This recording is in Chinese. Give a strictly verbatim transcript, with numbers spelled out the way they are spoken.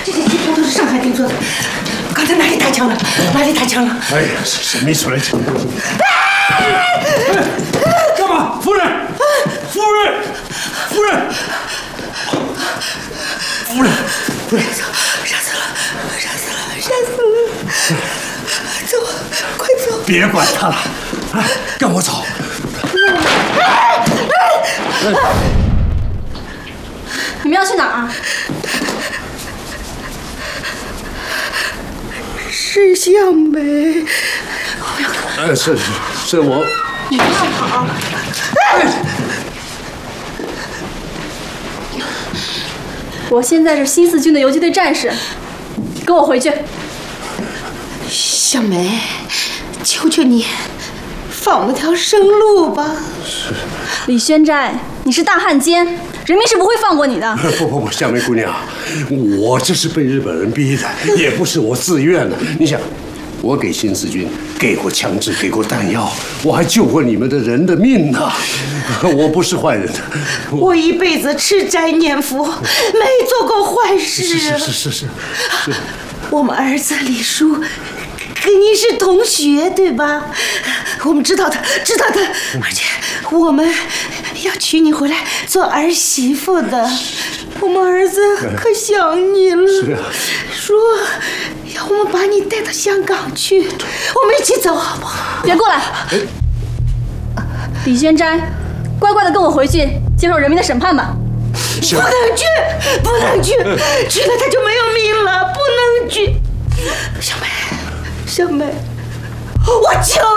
这些机票都是上海订做的。刚才哪里打枪了？哪里打枪了？ 哎呀，是是秘书来讲。干嘛？夫人，夫人，夫人，夫人，夫人， 杀死了，杀死了，杀死了！走，快走！ 别管他了，啊，跟我走。 你们要去哪儿？ 是向北。 呃，是是是我。 你不要跑！我现在是新四军的游击队战士，跟我回去。 向梅，求求你，放我们条生路吧。 是。 李宣斋，你是大汉奸，人民是不会放过你的。 不不不，向梅姑娘，我这是被日本人逼的，也不是我自愿的。你想，我给新四军给过枪支，给过弹药，我还救过你们的人的命呢。我不是坏人。 我, 我一辈子吃斋念佛，没做过坏事。 是是是是是。 我们儿子李叔跟您是同学，对吧？我们知道的，知道的，而且我们要娶你回来做儿媳妇的。我们儿子可想你了， 是啊， 说要我们把你带到香港去，我们一起走好不好？ 别过来！李宣斋，乖乖的跟我回去接受人民的审判吧。 不能去，不能去，去了他就没有命了，不能去。小梅，小梅，我求